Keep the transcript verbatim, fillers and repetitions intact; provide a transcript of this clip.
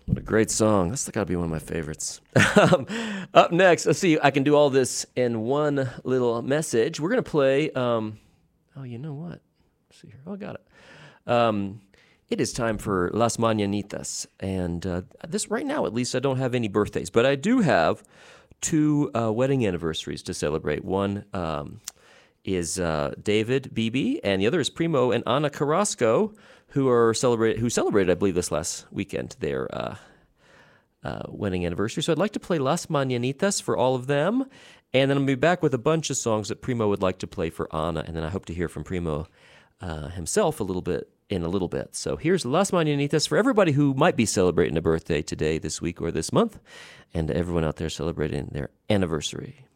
What a great song. That's got to be one of my favorites. um, up next, let's see. I can do all this in one little message. We're going to play. Um, oh, you know what? Let's see here. Oh, I got it. Um, it is time for Las Mañanitas. And uh, this right now, at least, I don't have any birthdays. But I do have two uh, wedding anniversaries to celebrate. One um, is uh, David Beebe, and the other is Primo and Ana Carrasco, who are celebrate who celebrated, I believe, this last weekend their uh, uh, wedding anniversary. So I'd like to play Las Mañanitas for all of them, and then I'll be back with a bunch of songs that Primo would like to play for Ana, and then I hope to hear from Primo uh, himself a little bit in a little bit. So here's Las Mañanitas for everybody who might be celebrating a birthday today, this week, or this month, and everyone out there celebrating their anniversary.